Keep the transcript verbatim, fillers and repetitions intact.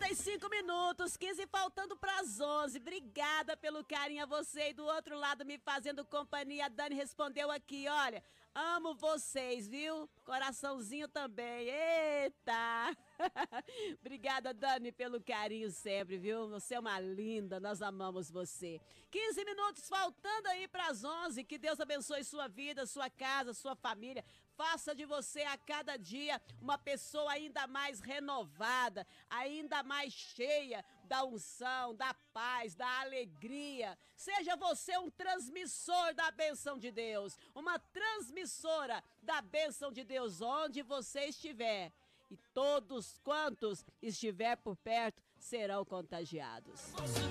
trinta e cinco minutos, quinze faltando para as onze. Obrigada pelo carinho a você e do outro lado me fazendo companhia. A Dani respondeu aqui, olha, amo vocês, viu? Coraçãozinho também. Eita! Obrigada, Dani, pelo carinho sempre, viu? Você é uma linda, nós amamos você. quinze minutos faltando aí para as onze. Que Deus abençoe sua vida, sua casa, sua família. Faça de você a cada dia uma pessoa ainda mais renovada, ainda mais cheia da unção, da paz, da alegria. Seja você um transmissor da bênção de Deus, uma transmissora da bênção de Deus onde você estiver. E todos quantos estiver por perto serão contagiados.